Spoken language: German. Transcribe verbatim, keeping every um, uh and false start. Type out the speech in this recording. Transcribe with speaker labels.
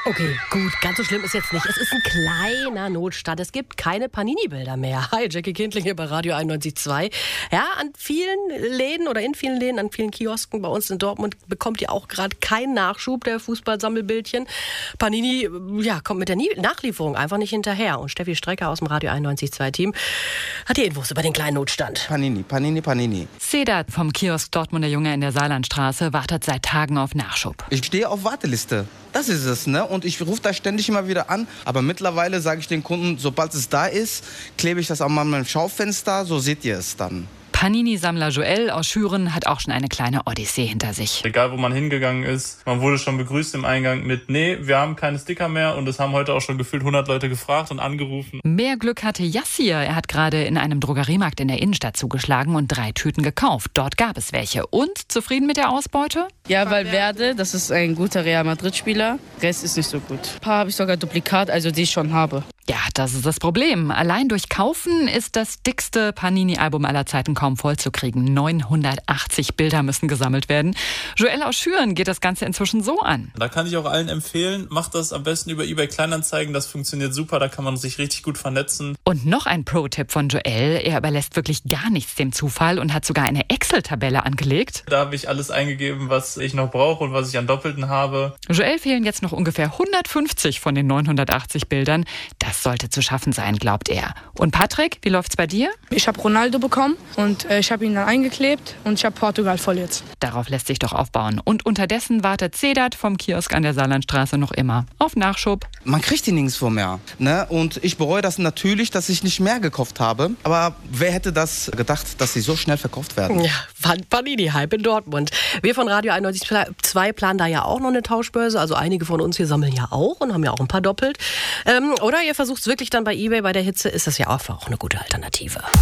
Speaker 1: Okay, gut, ganz so schlimm ist jetzt nicht. Es ist ein kleiner Notstand. Es gibt keine Panini-Bilder mehr. Hi, Jackie Kindling hier bei Radio einundneunzig Komma zwei. Ja, an vielen Läden oder in vielen Läden, an vielen Kiosken bei uns in Dortmund bekommt ihr auch gerade keinen Nachschub der Fußballsammelbildchen. Panini, ja, kommt mit der Nachlieferung einfach nicht hinterher. Und Steffi Strecker aus dem Radio einundneunzig Komma zwei Team hat die Infos über den kleinen Notstand.
Speaker 2: Panini, Panini, Panini.
Speaker 3: Sedat vom Kiosk Dortmunder Junge in der Saarlandstraße wartet seit Tagen auf Nachschub.
Speaker 2: Ich stehe auf Warteliste. Das ist es, ne? Und ich rufe da ständig immer wieder an. Aber mittlerweile sage ich den Kunden, sobald es da ist, klebe ich das an meinem Schaufenster, so seht ihr es dann.
Speaker 3: Panini-Sammler Joel aus Schüren hat auch schon eine kleine Odyssee hinter sich.
Speaker 4: Egal, wo man hingegangen ist, man wurde schon begrüßt im Eingang mit, nee, wir haben keine Sticker mehr. Und es haben heute auch schon gefühlt hundert Leute gefragt und angerufen.
Speaker 3: Mehr Glück hatte Yassir. Er hat gerade in einem Drogeriemarkt in der Innenstadt zugeschlagen und drei Tüten gekauft. Dort gab es welche. Und zufrieden mit der Ausbeute?
Speaker 5: Ja, Valverde, das ist ein guter Real Madrid-Spieler. Rest ist nicht so gut. Ein paar habe ich sogar Duplikat, also die ich schon habe.
Speaker 3: Ja, das ist das Problem. Allein durch Kaufen ist das dickste Panini-Album aller Zeiten kaum vollzukriegen. neunhundertachtzig Bilder müssen gesammelt werden. Joel aus Schüren geht das Ganze inzwischen so an.
Speaker 4: Da kann ich auch allen empfehlen, macht das am besten über eBay Kleinanzeigen. Das funktioniert super, da kann man sich richtig gut vernetzen.
Speaker 3: Und noch ein Pro-Tipp von Joel. Er überlässt wirklich gar nichts dem Zufall und hat sogar eine Excel-Tabelle angelegt.
Speaker 4: Da habe ich alles eingegeben, was ich noch brauche und was ich an Doppelten habe.
Speaker 3: Joel fehlen jetzt noch ungefähr hundertfünfzig von den neunhundertachtzig Bildern. Das sollte zu schaffen sein, glaubt er. Und Patrick, wie läuft's bei dir?
Speaker 6: Ich habe Ronaldo bekommen und äh, ich habe ihn dann eingeklebt und ich habe Portugal voll jetzt.
Speaker 3: Darauf lässt sich doch aufbauen. Und unterdessen wartet Sedat vom Kiosk an der Saarlandstraße noch immer auf Nachschub.
Speaker 2: Man kriegt die nirgendwo mehr, ne? Und ich bereue das natürlich, dass ich nicht mehr gekauft habe. Aber wer hätte das gedacht, dass sie so schnell verkauft werden?
Speaker 1: Ja, Panini-Hype in Dortmund. Wir von Radio einundneunzig Komma zwei planen da ja auch noch eine Tauschbörse. Also einige von uns hier sammeln ja auch und haben ja auch ein paar doppelt. Ähm, oder ihr versucht es wirklich dann bei eBay, bei der Hitze ist das ja auch eine gute Alternative.